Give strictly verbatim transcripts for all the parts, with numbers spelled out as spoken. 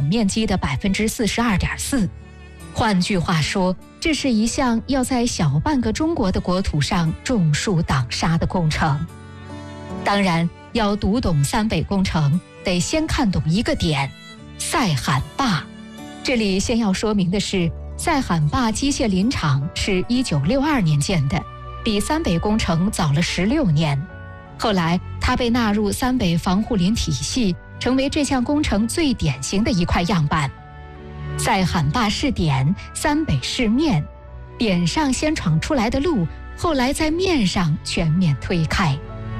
面积的 百分之四十二点四。 换句话说，这是一项要在小半个中国的国土上种树挡沙的工程。当然，要读懂三北工程，得先看懂一个点：赛罕坝。这里先要说明的是，赛罕坝机械林场是一九六二年建的，比三北工程早了十六年。后来，它被纳入三北防护林体系，成为这项工程最典型的一块样板。赛罕坝是点，三北是面，点上先闯出来的路，后来在面上全面推开。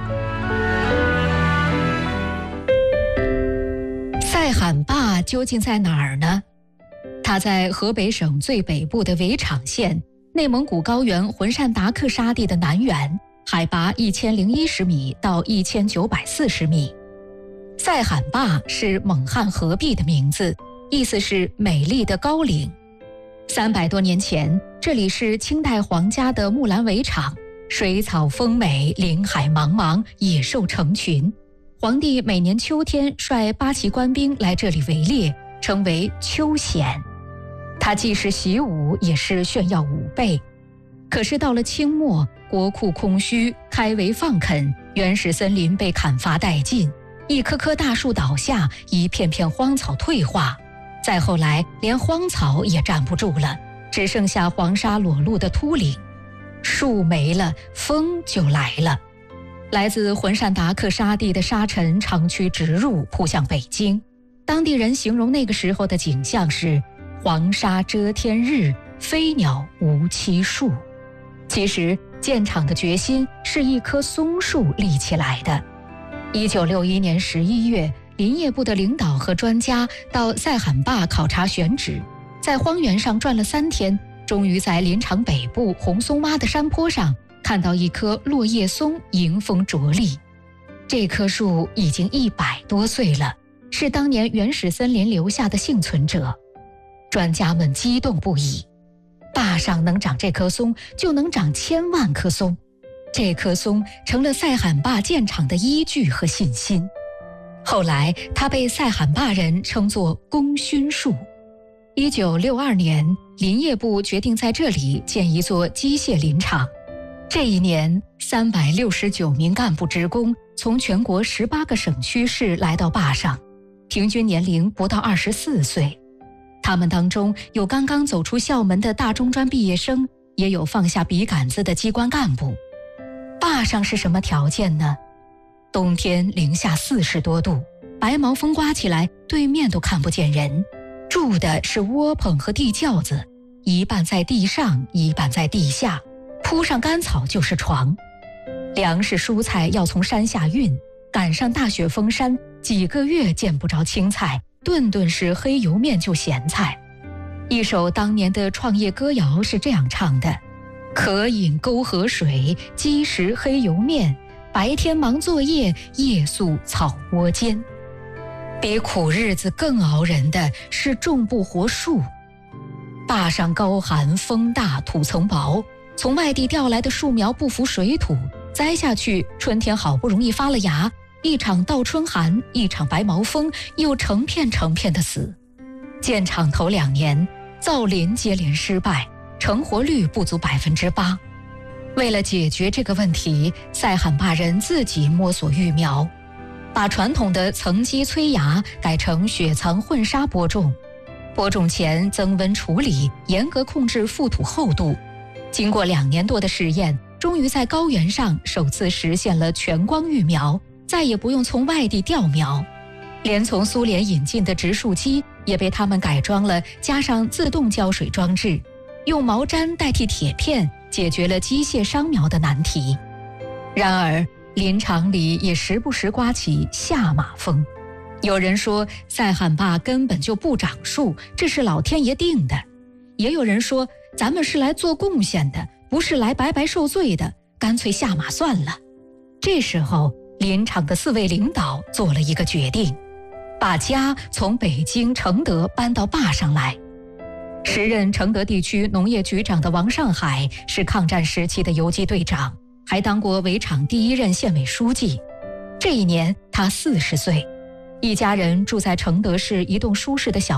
赛罕坝究竟在哪儿呢？它在河北省最北部的围场县，内蒙古高原浑善达克沙地的南缘，海拔一千零一十米到一千九百四十米。赛罕坝是蒙汉合璧的名字，意思是美丽的高岭。三百多年前，这里是清代皇家的木兰围场，水草丰美，林海茫茫，野兽成群。皇帝每年秋天率八旗官兵来这里围猎，称为秋显。它既是习武，也是炫耀武备。可是到了清末，国库空虚，开围放垦，原始森林被砍伐殆尽，一棵棵大树倒下，一片片荒草退化。再后来，连荒草也站不住了，只剩下黄沙裸露的秃岭。树没了，风就来了。来自浑善达克沙地的沙尘长驱直入，扑向北京。当地人形容那个时候的景象是黄沙遮天日，飞鸟无栖树。其实建厂的决心是一棵松树立起来的。一九六一年十一月，林业部的领导和专家到赛罕坝考察选址，在荒原上转了三天，终于在林场北部红松洼的山坡上看到一棵落叶松迎风着立。这棵树已经一百多岁了，是当年原始森林留下的幸存者。专家们激动不已，坝上能长这棵松，就能长千万棵松。这棵松成了赛罕坝建厂的依据和信心。后来，它被赛罕坝人称作功勋树。一九六二年，林业部决定在这里建一座机械林场。这一年，三百六十九名干部职工从全国十八个省区市来到坝上，平均年龄不到二十四岁。他们当中有刚刚走出校门的大中专毕业生，也有放下笔杆子的机关干部。坝上是什么条件呢？冬天零下四十多度，白毛风刮起来，对面都看不见人。住的是窝棚和地窖子，一半在地上，一半在地下，铺上干草就是床。粮食蔬菜要从山下运，赶上大雪封山，几个月见不着青菜，顿顿是黑油面就咸菜。一首当年的创业歌谣是这样唱的：渴饮沟河水，饥食黑油面，白天忙作业，夜宿草窝间。比苦日子更熬人的是种不活树。坝上高寒，风大，土层薄，从外地调来的树苗不服水土，栽下去，春天好不容易发了芽，一场倒春寒，一场白毛风，又成片成片的死。建厂头两年，造林接连失败，成活率不足百分之八。为了解决这个问题，赛罕坝人自己摸索育苗，把传统的层基催芽改成雪藏混沙播种。播种前增温处理，严格控制覆土厚度。经过两年多的试验，终于在高原上首次实现了全光育苗，再也不用从外地调苗。连从苏联引进的植树机也被他们改装了，加上自动浇水装置，用毛毡代替铁片，解决了机械伤苗的难题。然而，林场里也时不时刮起下马风。有人说赛罕坝根本就不长树，这是老天爷定的。也有人说咱们是来做贡献的，不是来白白受罪的，干脆下马算了。这时候，林场的四位领导做了一个决定，把家从北京承德搬到坝上来。时任承德地区农业局长的王上海是抗战时期的游击队长，还当过围场第一任县委书记。这一年他四十岁，一家人住在承德市一栋舒适的小